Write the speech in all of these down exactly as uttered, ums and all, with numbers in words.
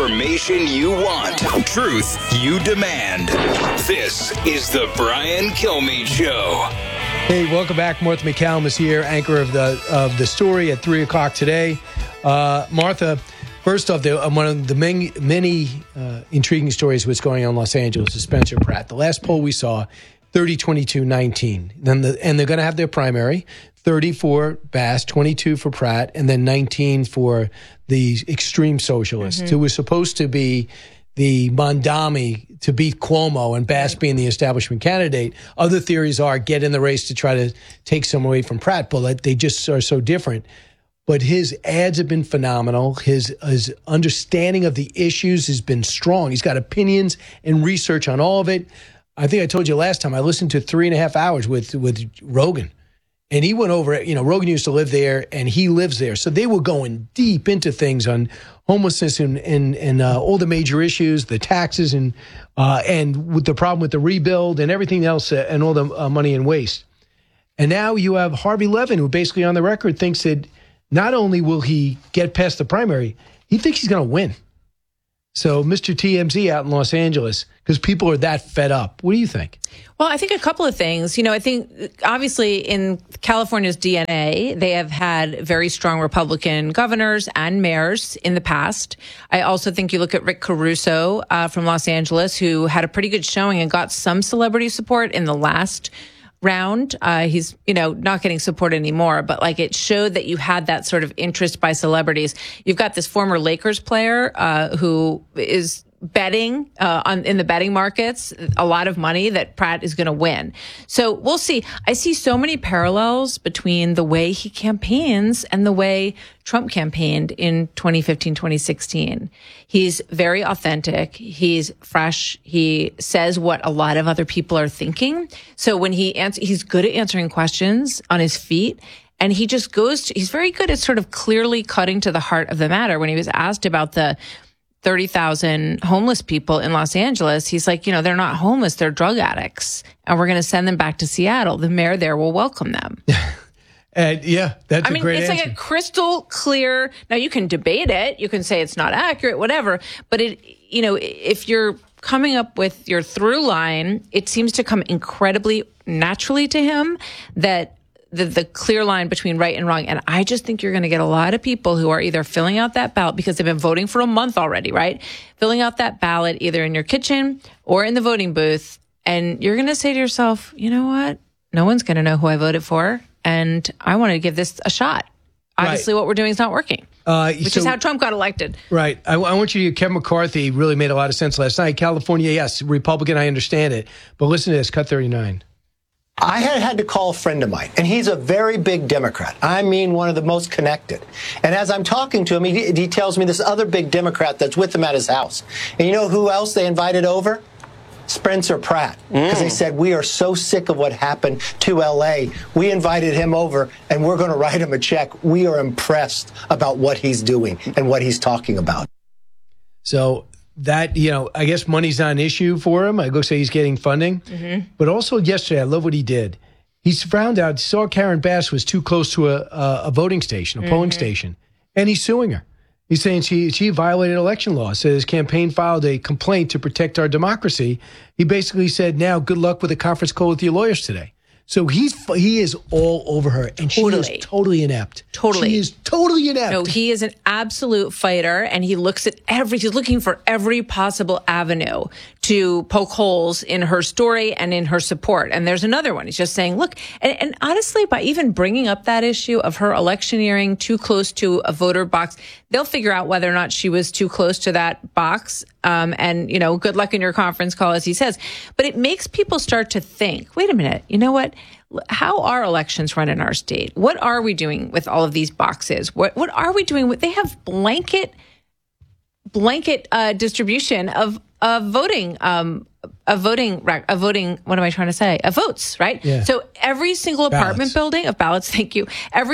Information you want. Truth you demand. This is the Brian Kilmeade Show. Hey, welcome back. Martha MacCallum is here, anchor of the of the story at three o'clock today. Uh, Martha, first off, the, um, one of the many, many uh, intriguing stories what's going on in Los Angeles is Spencer Pratt. The last poll we saw, thirty, twenty-two, nineteen. Then the, and they're going to have their primary, thirty for Bass, twenty-two for Pratt, and then nineteen for the extreme socialists, mm-hmm. who was supposed to be the Mondami to beat Cuomo and Bass being the establishment candidate. Other theories are get in the race to try to take some away from Pratt, but they just are so different. But his ads have been phenomenal. His, his understanding of the issues has been strong. He's got opinions and research on all of it. I think I told you last time, I listened to three and a half hours with, with Rogan. And he went over it. You know, Rogan used to live there, and he lives there. So they were going deep into things on homelessness and and, and uh, all the major issues, the taxes, and uh, and with the problem with the rebuild and everything else, uh, and all the uh, money and waste. And now you have Harvey Levin, who basically on the record thinks that not only will he get past the primary, he thinks he's going to win. So Mister T M Z out in Los Angeles, because people are that fed up. What do you think? Well, I think a couple of things. You know, I think obviously in California's D N A, they have had very strong Republican governors and mayors in the past. I also think you look at Rick Caruso uh, from Los Angeles, who had a pretty good showing and got some celebrity support in the last round. Uh, he's, you know, not getting support anymore, but like it showed that you had that sort of interest by celebrities. You've got this former Lakers player uh, who is betting uh, on in the betting markets a lot of money that Pratt is going to win. So we'll see. I see so many parallels between the way he campaigns and the way Trump campaigned in twenty fifteen, twenty sixteen. He's very authentic. He's fresh. He says what a lot of other people are thinking. So when he answers, he's good at answering questions on his feet. And he just goes to, he's very good at sort of clearly cutting to the heart of the matter. When he was asked about the thirty thousand homeless people in Los Angeles, he's like, you know, they're not homeless, they're drug addicts. And we're going to send them back to Seattle. The mayor there will welcome them. And yeah, that's I mean, a great it's answer. like a crystal clear. Now you can debate it. You can say it's not accurate, whatever. But it, you know, if you're coming up with your through line, it seems to come incredibly naturally to him that the, the clear line between right and wrong. And I just think you're going to get a lot of people who are either filling out that ballot because they've been voting for a month already, right? Filling out that ballot either in your kitchen or in the voting booth. And you're going to say to yourself, you know what? No one's going to know who I voted for. And I want to give this a shot. Obviously, right. What we're doing is not working, uh, which so, is how Trump got elected. Right. I, I want you to, Kevin McCarthy really made a lot of sense last night. California, yes, Republican, I understand it. But listen to this, cut thirty-nine. I had had to call a friend of mine, and he's a very big Democrat. I mean, one of the most connected. And as I'm talking to him, he, he tells me this other big Democrat that's with him at his house. And you know who else they invited over? Spencer Pratt, because mm. they said, we are so sick of what happened to L A. We invited him over, and we're going to write him a check. We are impressed about what he's doing and what he's talking about. So that, you know, I guess money's not an issue for him. I go say he's getting funding. Mm-hmm. But also yesterday, I love what he did. He's found out, saw Karen Bass was too close to a, a, a voting station, a mm-hmm. polling station, and he's suing her. He's saying she she violated election law. Said his campaign filed a complaint to protect our democracy. He basically said, now good luck with a conference call with your lawyers today. So he's he is all over her, and totally. She is totally inept. Totally, she is totally inept. No, he is an absolute fighter, and he looks at every. He's looking for every possible avenue to poke holes in her story and in her support. And there's another one. He's just saying, look, and, and honestly, by even bringing up that issue of her electioneering too close to a voter box, they'll figure out whether or not she was too close to that box. Um, and, you know, good luck in your conference call, as he says. But it makes people start to think, wait a minute, you know what? How are elections run in our state? What are we doing with all of these boxes? What what are we doing with, they have blanket, blanket uh, distribution of, of voting, um, of voting, of voting, what am I trying to say? Of votes, right? Yeah. So every single apartment ballots. building of ballots, thank you. Every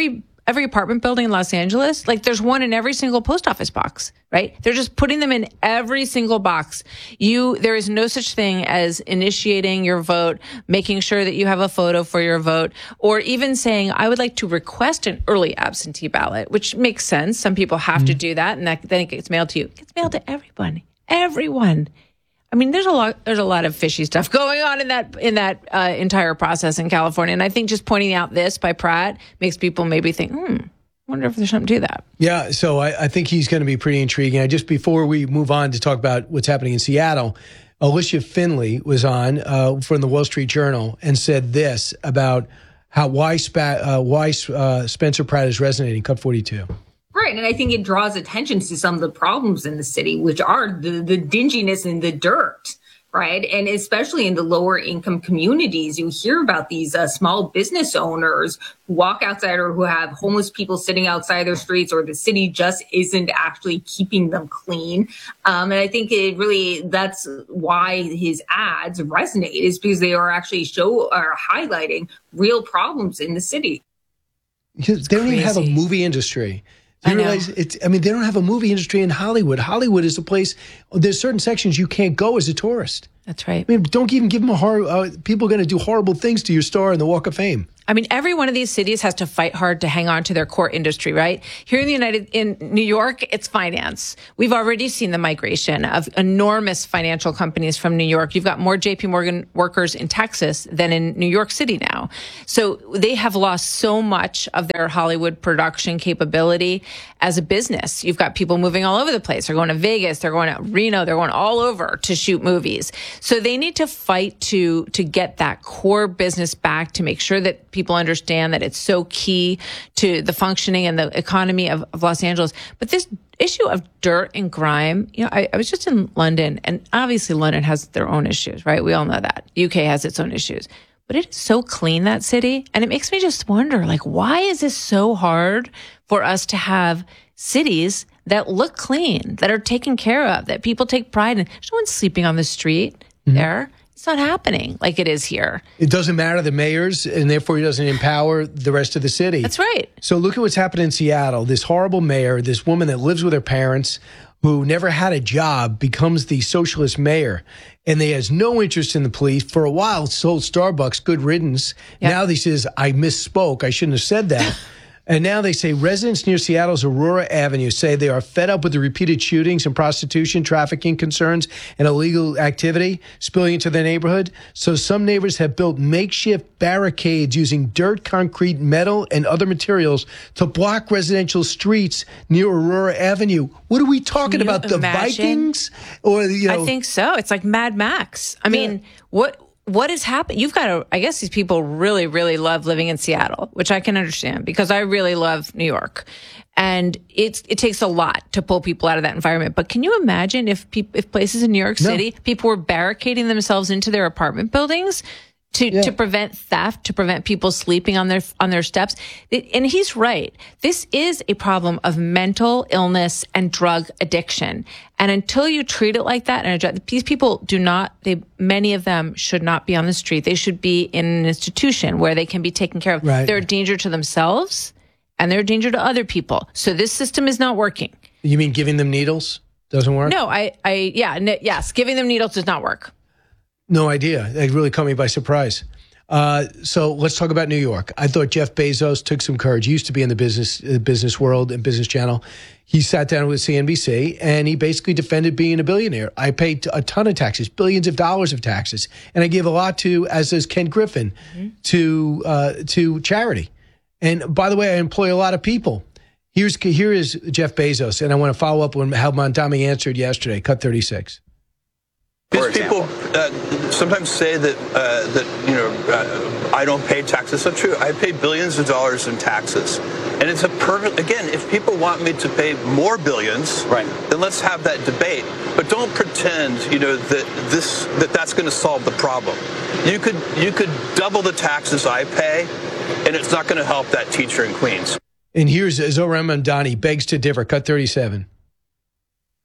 every apartment building in Los Angeles, like there's one in every single post office box, right? They're just putting them in every single box. You, there is no such thing as initiating your vote, making sure that you have a photo for your vote, or even saying, I would like to request an early absentee ballot, which makes sense. Some people have mm-hmm. to do that, and that, then it gets mailed to you. It gets mailed to everyone, everyone. I mean, there's a lot, there's a lot of fishy stuff going on in that, in that uh, entire process in California. And I think just pointing out this by Pratt makes people maybe think, hmm, I wonder if there's something to that. Yeah. So I, I think he's going to be pretty intriguing. I just, before we move on to talk about what's happening in Seattle, Alicia Finley was on uh, from the Wall Street Journal and said this about how, why, Spa, uh, why uh, Spencer Pratt is resonating. Cut forty-two. Right. And I think it draws attention to some of the problems in the city, which are the, the dinginess and the dirt. Right. And especially in the lower income communities, you hear about these uh, small business owners who walk outside or who have homeless people sitting outside their streets, or the city just isn't actually keeping them clean. Um, and I think it really, that's why his ads resonate, is because they are actually show are highlighting real problems in the city. They don't even have a movie industry. Do you I realize it's, I mean, they don't have a movie industry in Hollywood. Hollywood is a place, there's certain sections you can't go as a tourist. That's right. I mean, don't even give them a horror, uh, people are going to do horrible things to your star in the Walk of Fame. I mean, every one of these cities has to fight hard to hang on to their core industry, right? Here in the United, in New York, it's finance. We've already seen the migration of enormous financial companies from New York. You've got more J P Morgan workers in Texas than in New York City now. So they have lost so much of their Hollywood production capability as a business. You've got people moving all over the place. They're going to Vegas. They're going to Reno. They're going all over to shoot movies. So they need to fight to, to get that core business back, to make sure that people understand that it's so key to the functioning and the economy of, of Los Angeles. But this issue of dirt and grime, you know, I, I was just in London, and obviously London has their own issues, right? We all know that. U K has its own issues. But it is so clean, that city. And it makes me just wonder, like, why is this so hard for us to have cities that look clean, that are taken care of, that people take pride in? There's no one sleeping on the street mm-hmm. there. It's not happening like it is here. It doesn't matter the mayors, and therefore he doesn't empower the rest of the city. That's right. So look at what's happened in Seattle. This horrible mayor, this woman that lives with her parents, who never had a job, becomes the socialist mayor. And they has no interest in the police. For a while, sold Starbucks, good riddance. Yep. Now he says, I misspoke. I shouldn't have said that. And now they say residents near Seattle's Aurora Avenue say they are fed up with the repeated shootings and prostitution, trafficking concerns, and illegal activity spilling into their neighborhood. So some neighbors have built makeshift barricades using dirt, concrete, metal, and other materials to block residential streets near Aurora Avenue. What are we talking about? The imagine? Vikings? Or, you know, I think so. It's like Mad Max. I mean, yeah. what... What has happened? You've got to, I guess these people really, really love living in Seattle, which I can understand because I really love New York. And it's, it takes a lot to pull people out of that environment. But can you imagine if people, if places in New York City, no. people were barricading themselves into their apartment buildings to, yeah. to prevent theft, to prevent people sleeping on their, on their steps? And he's right. This is a problem of mental illness and drug addiction. And until you treat it like that, and these people do not, they, many of them should not be on the street. They should be in an institution where they can be taken care of. Right. They're a danger to themselves and they're a danger to other people. So this system is not working. You mean giving them needles doesn't work? No, I, I, yeah, n- yes, giving them needles does not work. No idea. It really caught me by surprise. Uh, so let's talk about New York. I thought Jeff Bezos took some courage. He used to be in the business uh, business world and Business Channel. He sat down with C N B C and he basically defended being a billionaire. I paid a ton of taxes, billions of dollars of taxes, and I gave a lot to, as does Ken Griffin, mm-hmm. to uh, to charity. And by the way, I employ a lot of people. Here's here is Jeff Bezos, and I want to follow up on how Mamdani answered yesterday. Cut thirty-six. Because people uh, sometimes say that uh, that you know uh, I don't pay taxes. That's not true. I pay billions of dollars in taxes, and it's a perfect. Again, if people want me to pay more billions, right, then let's have that debate. But don't pretend, you know, that this that that's going to solve the problem. You could you could double the taxes I pay, and it's not going to help that teacher in Queens. And here's Zohran Mamdani begs to differ. Cut thirty-seven.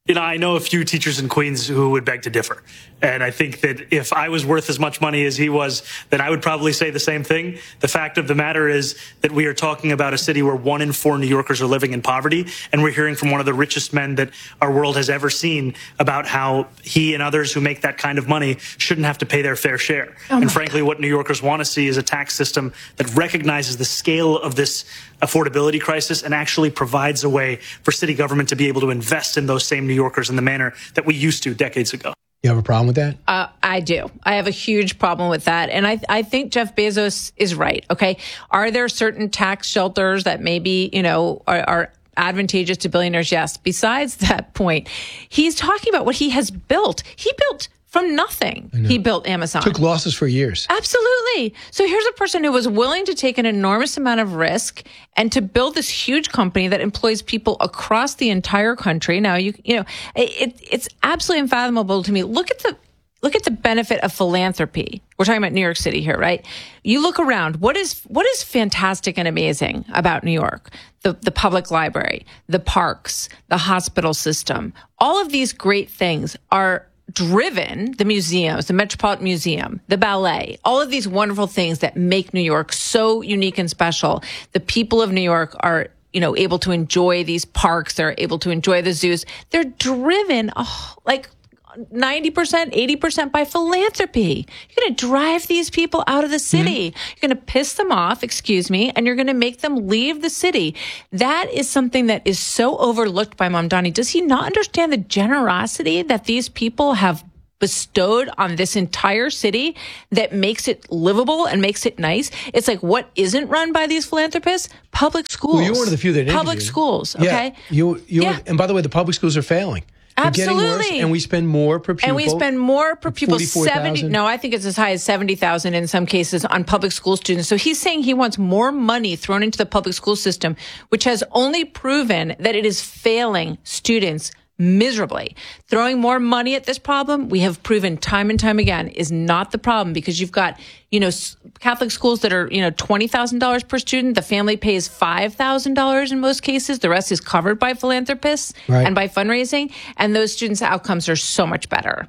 You know, I know a few teachers in Queens who would beg to differ. And I think that if I was worth as much money as he was, then I would probably say the same thing. The fact of the matter is that we are talking about a city where one in four New Yorkers are living in poverty. And we're hearing from one of the richest men that our world has ever seen about how he and others who make that kind of money shouldn't have to pay their fair share. Oh and frankly, God. What New Yorkers want to see is a tax system that recognizes the scale of this affordability crisis and actually provides a way for city government to be able to invest in those same New Yorkers in the manner that we used to decades ago. You have a problem with that? Uh, I do. I have a huge problem with that. And I, I think Jeff Bezos is right. Okay. Are there certain tax shelters that maybe, you know, are, are advantageous to billionaires? Yes. Besides that point, he's talking about what he has built. He built from nothing. He built Amazon. Took losses for years. Absolutely. So here's a person who was willing to take an enormous amount of risk and to build this huge company that employs people across the entire country. Now, you you know, it, it's absolutely unfathomable to me. Look at the look at the benefit of philanthropy. We're talking about New York City here, right? You look around. What is what is fantastic and amazing about New York? The the public library, the parks, the hospital system. All of these great things are driven, the museums, the Metropolitan Museum, the ballet, all of these wonderful things that make New York so unique and special. The people of New York are, you know, able to enjoy these parks. They're able to enjoy the zoos. They're driven oh, like ninety percent, eighty percent by philanthropy. You're going to drive these people out of the city. Mm-hmm. You're going to piss them off, excuse me, and you're going to make them leave the city. That is something that is so overlooked by Mamdani. Does he not understand the generosity that these people have bestowed on this entire city that makes it livable and makes it nice? It's like, what isn't run by these philanthropists? Public schools. Well, you're one of the few that Public schools, okay? Yeah, you, you, yeah. And by the way, the public schools are failing. They're Absolutely. Getting worse, and we spend more per pupil. And we spend more per pupil. seventy thousand. No, I think it's as high as seventy thousand in some cases on public school students. So he's saying he wants more money thrown into the public school system, which has only proven that it is failing students miserably. Throwing more money at this problem, we have proven time and time again, is not the problem, because you've got, you know, Catholic schools that are, you know, twenty thousand dollars per student. The family pays five thousand dollars in most cases. The rest is covered by philanthropists right. and by fundraising. And those students' outcomes are so much better.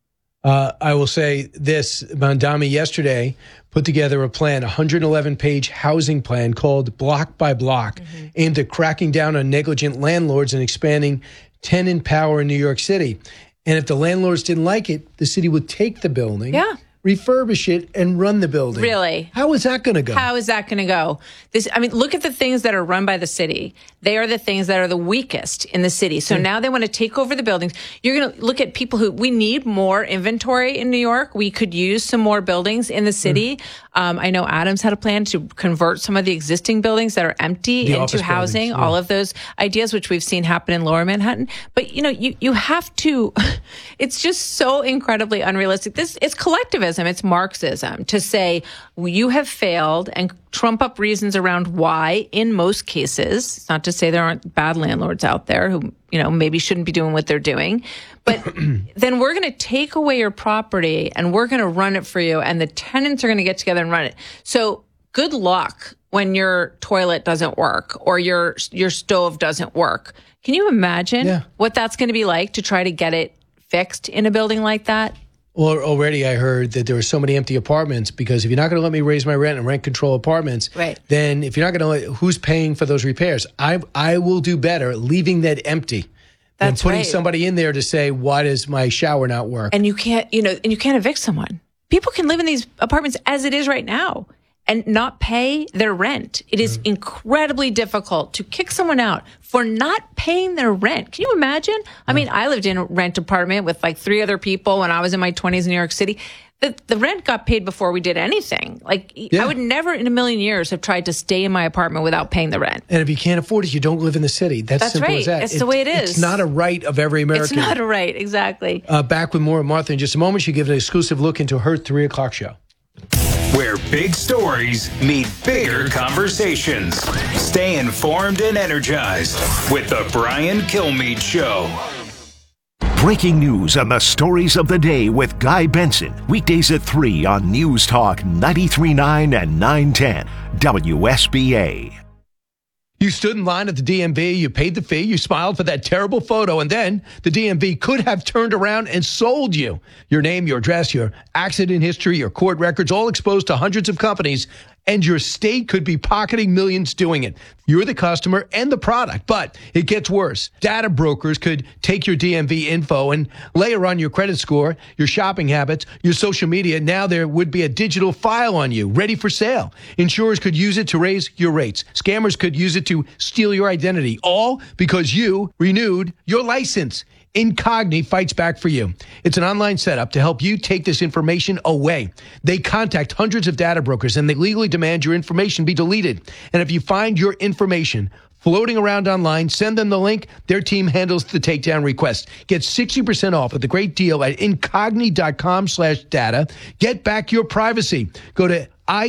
Uh, I will say this, Mamdani yesterday put together a plan, a one hundred eleven page housing plan called Block by Block, mm-hmm. aimed at cracking down on negligent landlords and expanding tenant power in New York City. And if the landlords didn't like it, the city would take the building, yeah. refurbish it, and run the building. Really? How is that going to go? How is that going to go? This, I mean, look at the things that are run by the city. They are the things that are the weakest in the city. So mm. now they want to take over the buildings. You're going to look at people who, we need more inventory in New York. We could use some more buildings in the city. Mm. Um, I know Adams had a plan to convert some of the existing buildings that are empty the into housing, yeah. all of those ideas, which we've seen happen in Lower Manhattan. But, you know, you, you have to, it's just so incredibly unrealistic. This, it's collectivism. It's Marxism to say, well, you have failed, and trump up reasons around why in most cases. It's not to say there aren't bad landlords out there who, you know, maybe shouldn't be doing what they're doing. But then we're going to take away your property and we're going to run it for you. And the tenants are going to get together and run it. So good luck when your toilet doesn't work or your your stove doesn't work. Can you imagine yeah. what that's going to be like to try to get it fixed in a building like that? Well, already I heard that there were so many empty apartments because if you're not going to let me raise my rent and rent control apartments, right. then if you're not going to let, who's paying for those repairs? I I will do better leaving that empty than putting right. somebody in there to say, why does my shower not work? And you can't, you know, and you can't evict someone. People can live in these apartments as it is right now and not pay their rent. It is mm. incredibly difficult to kick someone out for not paying their rent. Can you imagine? I mean, I lived in a rent apartment with like three other people when I was in my twenties in New York City. The, the rent got paid before we did anything. Like, yeah. I would never in a million years have tried to stay in my apartment without paying the rent. And if you can't afford it, you don't live in the city. That's, That's simple right. as that. That's it, the way it is. It's not a right of every American. It's not a right, exactly. Uh, back with more of Martha in just a moment. She gives an exclusive look into her three o'clock show. Where big stories meet bigger conversations. Stay informed and energized with the Brian Kilmeade Show. Breaking news and the stories of the day with Guy Benson. Weekdays at three on News Talk ninety-three point nine and nine ten W S B A. You stood in line at the D M V, you paid the fee, you smiled for that terrible photo, and then the D M V could have turned around and sold you. Your name, your address, your accident history, your court records, all exposed to hundreds of companies, and your state could be pocketing millions doing it. You're the customer and the product, but it gets worse. Data brokers could take your D M V info and layer on your credit score, your shopping habits, your social media. Now there would be a digital file on you, ready for sale. Insurers could use it to raise your rates. Scammers could use it to steal your identity, all because you renewed your license. Incogni fights back for you. It's an online setup to help you take this information away. They contact hundreds of data brokers and they legally demand your information be deleted. And if you find your information floating around online, send them the link. Their team handles the takedown request. Get sixty percent off with a great deal at incogni.com slash data. Get back your privacy. Go to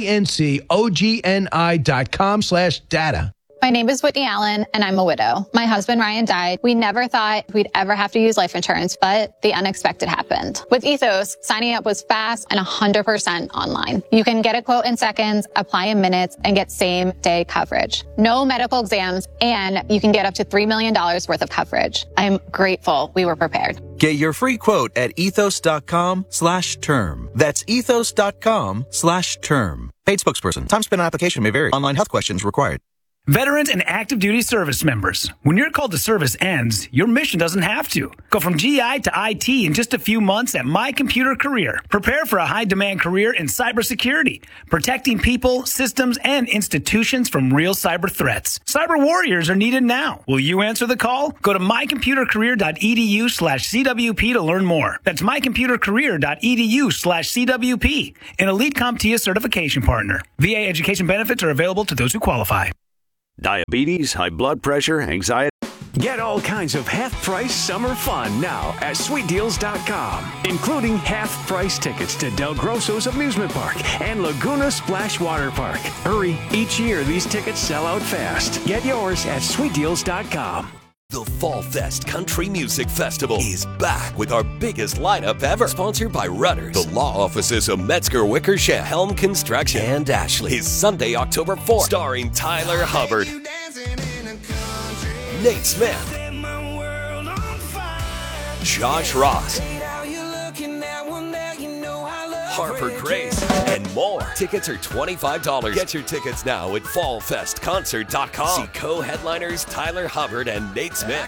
I-N-C-O-G-N-I dot com slash data. My name is Whitney Allen, and I'm a widow. My husband, Ryan, died. We never thought we'd ever have to use life insurance, but the unexpected happened. With Ethos, signing up was fast and one hundred percent online. You can get a quote in seconds, apply in minutes, and get same-day coverage. No medical exams, and you can get up to three million dollars worth of coverage. I'm grateful we were prepared. Get your free quote at ethos.com slash term. That's ethos.com slash term. Paid spokesperson. Time spent on application may vary. Online health questions required. Veterans and active duty service members. When your call to service ends, your mission doesn't have to. Go from G I to I T in just a few months at My Computer Career. Prepare for a high-demand career in cybersecurity, protecting people, systems, and institutions from real cyber threats. Cyber warriors are needed now. Will you answer the call? Go to mycomputercareer.edu slash CWP to learn more. That's mycomputercareer.edu slash CWP, an Elite CompTIA certification partner. V A education benefits are available to those who qualify. Diabetes, high blood pressure, anxiety. Get all kinds of half-price summer fun now at sweet deals dot com, including half-price tickets to Del Grosso's Amusement Park and Laguna Splash Water Park. Hurry, each year these tickets sell out fast. Get yours at sweet deals dot com. The Fall Fest Country Music Festival is back with our biggest lineup ever. Sponsored by Rudders, the law offices of Metzger Wickersham, Helm Construction, and Ashley. Is Sunday, October fourth, starring Tyler Hubbard, Nate Smith, Josh Ross, Harper Grace, and more. Tickets are twenty-five dollars. Get your tickets now at fall fest concert dot com. See co-headliners Tyler Hubbard and Nate Smith.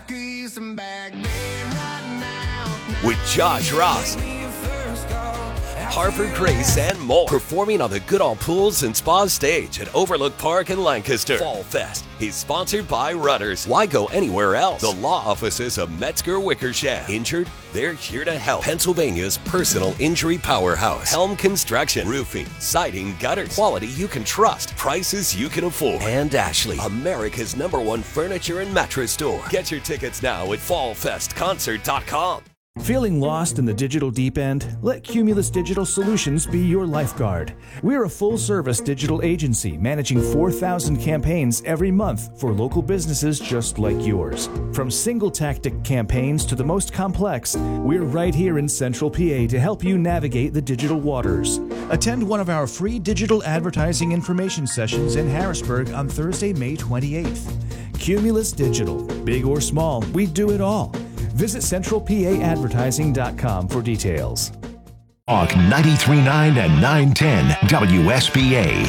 With Josh Ross, Harper Grace, and more. Performing on the Goodall Pools and Spa stage at Overlook Park in Lancaster. Fall Fest is sponsored by Rudders. Why go anywhere else? The law offices of Metzger Wickersham. Injured? They're here to help. Pennsylvania's personal injury powerhouse. Helm Construction. Roofing, siding, gutters. Quality you can trust. Prices you can afford. And Ashley, America's number one furniture and mattress store. Get your tickets now at fall fest concert dot com. Feeling lost in the digital deep end? Let Cumulus Digital Solutions be your lifeguard. We're a full-service digital agency managing four thousand campaigns every month for local businesses just like yours. From single-tactic campaigns to the most complex, we're right here in Central P A to help you navigate the digital waters. Attend one of our free digital advertising information sessions in Harrisburg on Thursday, May twenty-eighth. Cumulus Digital. Big or small, we do it all. Visit central p a advertising dot com for details. Talk ninety-three point nine and nine ten W S B A.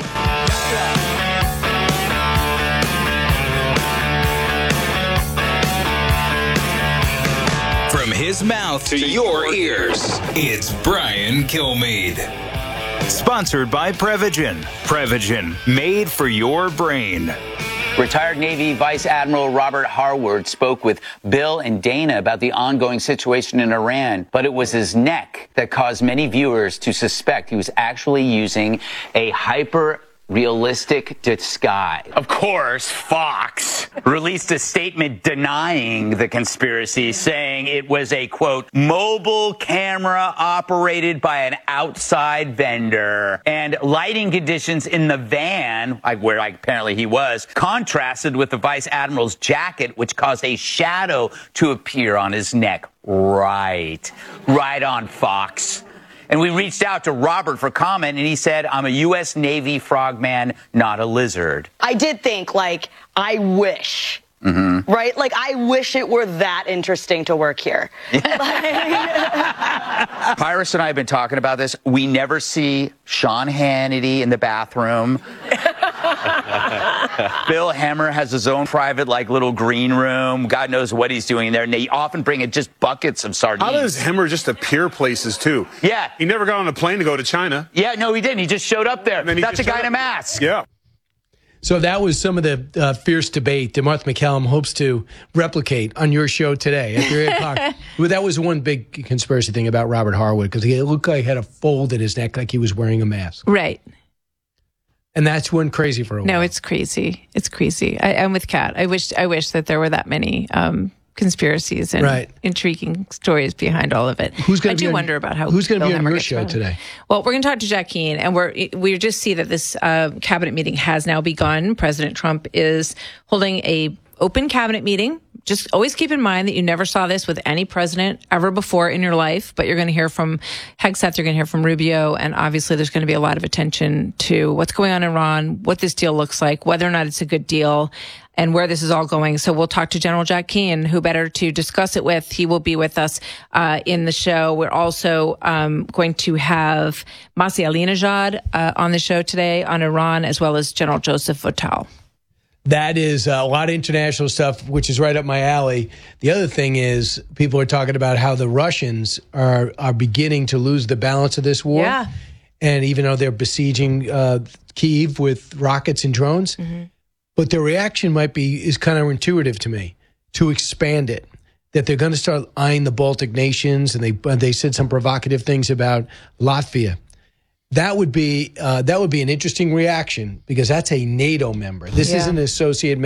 From his mouth to your ears, it's Brian Kilmeade. Sponsored by Prevagen. Prevagen, made for your brain. Retired Navy Vice Admiral Robert Harward spoke with Bill and Dana about the ongoing situation in Iran, but it was his neck that caused many viewers to suspect he was actually using a hyper realistic disguise. Of course, Fox released a statement denying the conspiracy, saying it was a, quote, mobile camera operated by an outside vendor. And lighting conditions in the van, where apparently he was, contrasted with the Vice Admiral's jacket, which caused a shadow to appear on his neck. Right. Right on, Fox. And we reached out to Robert for comment, and he said, I'm a U S Navy frogman, not a lizard. I did think, like, I wish, mm-hmm. right? Like, I wish it were that interesting to work here. Pyrus and I have been talking about this. We never see Sean Hannity in the bathroom. Bill Hemmer has his own private, like, little green room. God knows what he's doing there. And they often bring in just buckets of sardines. How does Hemmer just appear places, too? Yeah. He never got on a plane to go to China. Yeah, no, he didn't. He just showed up there. That's a guy in a up. mask. Yeah. So that was some of the uh, fierce debate that Martha MacCallum hopes to replicate on your show today at three o'clock. Well, that was one big conspiracy thing about Robert Harwood, because he looked like he had a fold in his neck like he was wearing a mask. Right. And that's one crazy for a while. No, it's crazy. It's crazy. I, I'm with Kat. I wish I wish that there were that many um, conspiracies and right. intriguing stories behind all of it. Who's gonna I do on, wonder about how who's going to be on Hemmer your gets show around. today? Well, we're going to talk to Jack Keane, and we're we just see that this uh, cabinet meeting has now begun. President Trump is holding a open cabinet meeting. Just always keep in mind that you never saw this with any president ever before in your life, but you're going to hear from Hegseth, you're going to hear from Rubio, and obviously there's going to be a lot of attention to what's going on in Iran, what this deal looks like, whether or not it's a good deal, and where this is all going. So we'll talk to General Jack Keane, who better to discuss it with. He will be with us uh, in the show. We're also um, going to have Masih Alinejad uh, on the show today on Iran, as well as General Joseph Votel. That is a lot of international stuff, which is right up my alley. The other thing is people are talking about how the Russians are are beginning to lose the balance of this war. Yeah. And even though they're besieging uh, Kyiv with rockets and drones, mm-hmm. but their reaction might be is counterintuitive to me to expand it. That they're going to start eyeing the Baltic nations, and they they said some provocative things about Latvia. That would be uh, that would be an interesting reaction, because that's a NATO member. This yeah. isn't an associate